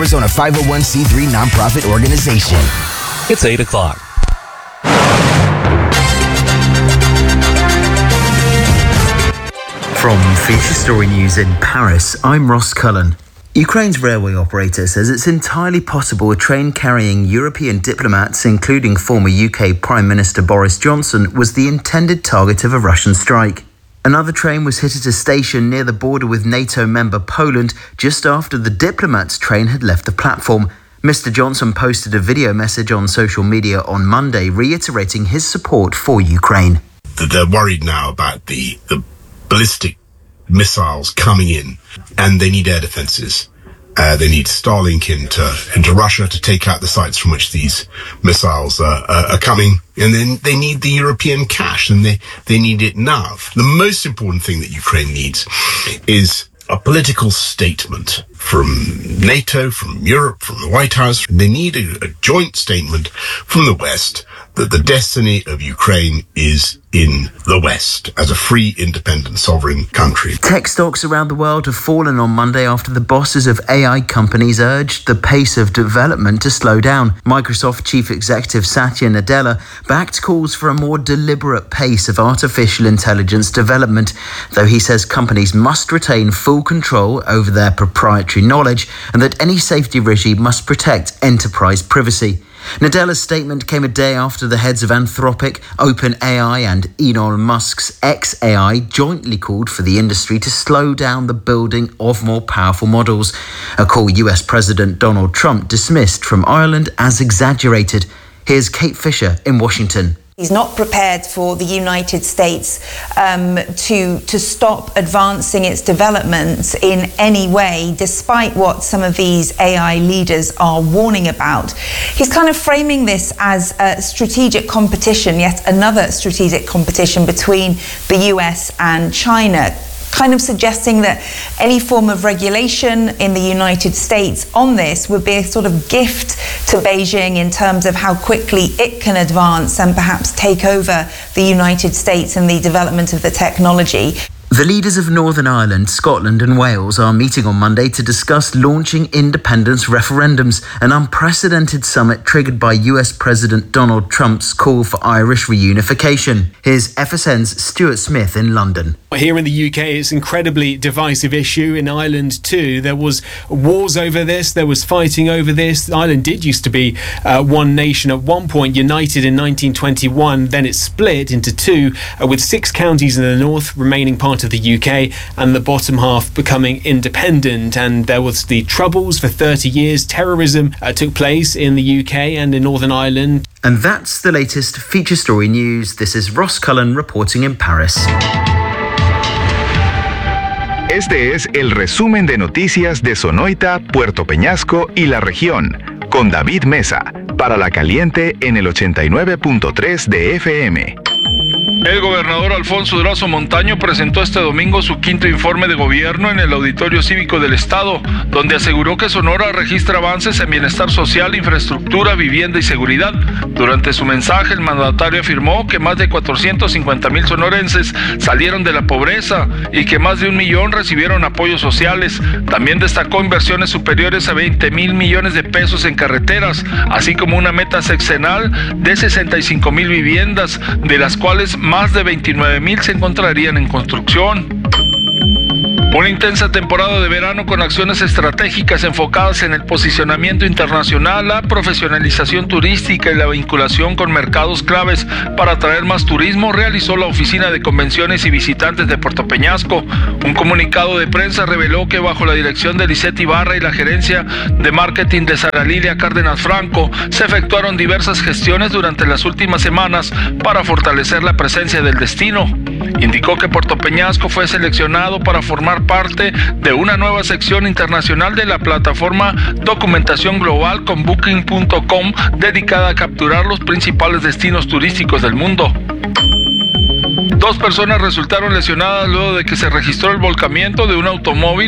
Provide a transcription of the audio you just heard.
Arizona 501c3 nonprofit organization. It's 8 o'clock. From Feature Story News in Paris, I'm Ross Cullen. Ukraine's railway operator says it's entirely possible a train carrying European diplomats, including former UK Prime Minister Boris Johnson, was the intended target of a Russian strike. Another train was hit at a station near the border with NATO member Poland just after the diplomats' train had left the platform. Mr. Johnson posted a video message on social media on Monday reiterating his support for Ukraine. They're worried now about the ballistic missiles coming in, and they need air defenses. They need Starlink into Russia to take out the sites from which these missiles are coming. And then they need the European cash, and they need it now. The most important thing that Ukraine needs is a political statement from NATO, from Europe, from the White House. They need a joint statement from the West that the destiny of Ukraine is in the West as a free, independent, sovereign country. Tech stocks around the world have fallen on Monday after the bosses of AI companies urged the pace of development to slow down. Microsoft Chief Executive Satya Nadella backed calls for a more deliberate pace of artificial intelligence development, though he says companies must retain full control over their proprietary knowledge and that any safety regime must protect enterprise privacy. Nadella's statement came a day after the heads of Anthropic, OpenAI and Elon Musk's xAI jointly called for the industry to slow down the building of more powerful models, a call US President Donald Trump dismissed from Ireland as exaggerated. Here's Kate Fisher in Washington. He's not prepared for the United States to stop advancing its development in any way, despite what some of these AI leaders are warning about. He's kind of framing this as a strategic competition, yet another strategic competition between the US and China, kind of suggesting that any form of regulation in the United States on this would be a sort of gift to Beijing in terms of how quickly it can advance and perhaps take over the United States and the development of the technology. The leaders of Northern Ireland, Scotland and Wales are meeting on Monday to discuss launching independence referendums, an unprecedented summit triggered by US President Donald Trump's call for Irish reunification. Here's FSN's Stuart Smith in London. Here in the UK, it's an incredibly divisive issue. In Ireland too, there was wars over this, there was fighting over this. Ireland did used to be one nation at one point, united in 1921, then it split into two, with 6 counties in the north remaining part of the UK and the bottom half becoming independent. And there was the Troubles for 30 years. Terrorism took place in the UK and in Northern Ireland. And that's the latest Feature Story News. This is Ross Cullen reporting in Paris. Este es el resumen de noticias de Sonoita, Puerto Peñasco y la región, con David Mesa, para La Caliente en el 89.3 de FM. El gobernador Alfonso Durazo Montaño presentó este domingo su 5º informe de gobierno en el Auditorio Cívico del Estado, donde aseguró que Sonora registra avances en bienestar social, infraestructura, vivienda y seguridad. Durante su mensaje, el mandatario afirmó que más de 450,000 sonorenses salieron de la pobreza y que más de 1 millón recibieron apoyos sociales. También destacó inversiones superiores a 20,000 millones de pesos en carreteras, así como una meta sexenal de 65,000 viviendas, de las cuales más de 29,000 se encontrarían en construcción. Una intensa temporada de verano con acciones estratégicas enfocadas en el posicionamiento internacional, la profesionalización turística y la vinculación con mercados claves para atraer más turismo, realizó la Oficina de Convenciones y Visitantes de Puerto Peñasco. Un comunicado de prensa reveló que bajo la dirección de Lisette Ibarra y la gerencia de marketing de Sara Lilia Cárdenas Franco, se efectuaron diversas gestiones durante las últimas semanas para fortalecer la presencia del destino. Indicó que Puerto Peñasco fue seleccionado para formar parte de una nueva sección internacional de la plataforma Documentación Global con Booking.com, dedicada a capturar los principales destinos turísticos del mundo. 2 personas resultaron lesionadas luego de que se registró el volcamiento de un automóvil